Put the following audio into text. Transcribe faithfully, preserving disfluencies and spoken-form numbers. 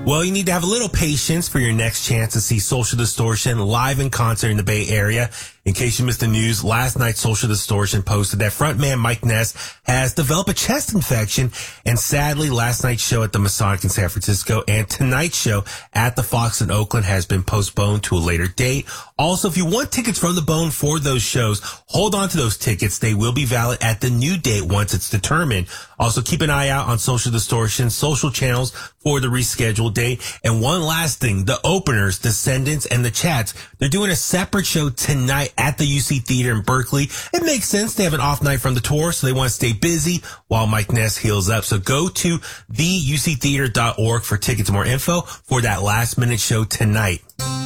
Well, you need to have a little patience for your next chance to see Social Distortion live in concert in the Bay Area. In case you missed the news, last night Social Distortion posted that frontman Mike Ness has developed a chest infection, and sadly last night's show at the Masonic in San Francisco and tonight's show at the Fox in Oakland has been postponed to a later date. Also, if you want tickets from the Bone for those shows, hold on to those tickets. They will be valid at the new date once it's determined. Also, keep an eye out on Social Distortion's social channels for the rescheduled date. And one last thing, the openers, Descendants, and the Chats, they're doing a separate show tonight at the U C Theater in Berkeley. It makes sense. They have an off night from the tour, so they want to stay busy while Mike Ness heals up. So go to the u c theater dot org for tickets and more info for that last minute show tonight.